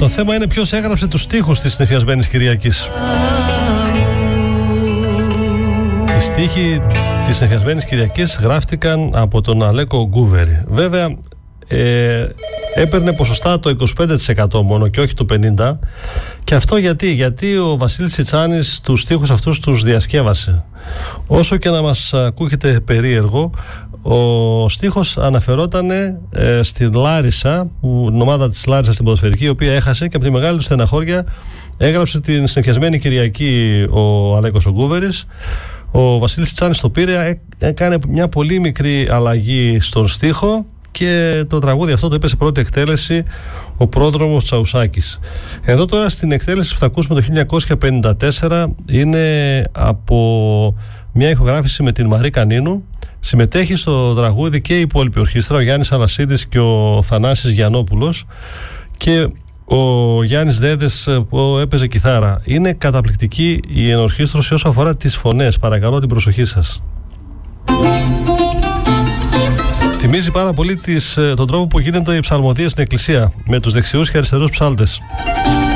Το θέμα είναι ποιος έγραψε τους στίχους της Συνεφιασμένης Κυριακής. Οι στίχοι της Συνεφιασμένης Κυριακής γράφτηκαν από τον Αλέκο Γκούβερη. Βέβαια έπαιρνε ποσοστά το 25% μόνο και όχι το 50%. Και αυτό γιατί ο Βασίλης Τσιτσάνης τους στίχους αυτούς τους διασκεύασε. Όσο και να μας ακούγεται περίεργο, ο στίχος αναφερόταν στην Λάρισα, την ομάδα της Λάρισα στην ποδοσφαιρική, η οποία έχασε και από τη μεγάλη του στεναχώρια έγραψε την Συνεφιασμένη Κυριακή ο Αλέκος ο Γκούβερης. Ο Βασίλης Τσιτσάνης το πήρε, έκανε μια πολύ μικρή αλλαγή στον στίχο και το τραγούδι αυτό το είπε σε πρώτη εκτέλεση ο πρόδρομος Τσαουσάκης. Εδώ τώρα στην εκτέλεση που θα ακούσουμε το 1954 είναι από μια ηχογράφηση με την Μαρή Κανίνου. Συμμετέχει στο τραγούδι και η υπόλοιπη ορχήστρα, ο Γιάννης Αλασίδης και ο Θανάσης Γιαννόπουλος και ο Γιάννης Δέδες που έπαιζε κιθάρα. Είναι καταπληκτική η ενορχήστρωση όσο αφορά τις φωνές. Παρακαλώ την προσοχή σας. Θυμίζει πάρα πολύ τον τρόπο που γίνεται η ψαλμοδία στην εκκλησία με τους δεξιούς και αριστερούς ψάλτες.